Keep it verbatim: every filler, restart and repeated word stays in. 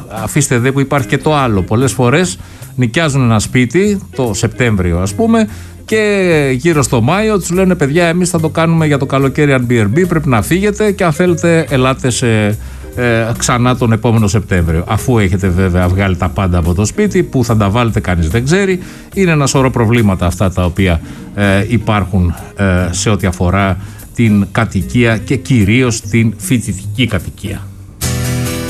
αφήστε δε που υπάρχει και το άλλο. Πολλές φορές νοικιάζουν ένα σπίτι το Σεπτέμβριο, ας πούμε, και γύρω στο Μάιο τους λένε παιδιά, εμείς θα το κάνουμε για το καλοκαίρι Airbnb, πρέπει να φύγετε και αν θέλετε ελάτε σε, ε, ξανά τον επόμενο Σεπτέμβριο. Αφού έχετε βέβαια βγάλει τα πάντα από το σπίτι, που θα τα βάλετε κανείς δεν ξέρει. Είναι ένα σωρό προβλήματα αυτά τα οποία ε, υπάρχουν ε, σε ό,τι αφορά την κατοικία και κυρίως την φοιτητική κατοικία.